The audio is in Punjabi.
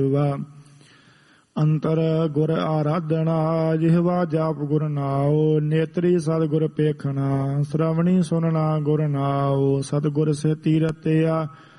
ਅੰਤਰ ਗੁਰ ਆਰਾਧਨਾ ਜਿਹਵਾ ਜਾਪ ਗੁਰ ਨਾਉ ਨੇਤਰੀ ਸਤਿਗੁਰ ਪੇਖਣਾ ਸ਼ਰਵਣੀ ਸੁਨਣਾ ਗੁਰ ਨਾਉ ਸਤਿਗੁਰ ਸੇਤੀ ਰਤਿਆ